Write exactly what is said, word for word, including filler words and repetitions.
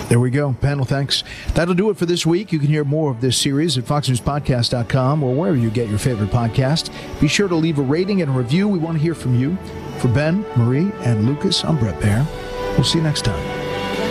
There we go. Panel, thanks. That'll do it for this week. You can hear more of this series at fox news podcast dot com or wherever you get your favorite podcast. Be sure to leave a rating and a review. We want to hear from you. For Ben, Marie, and Lucas, I'm Bret Baier. We'll see you next time.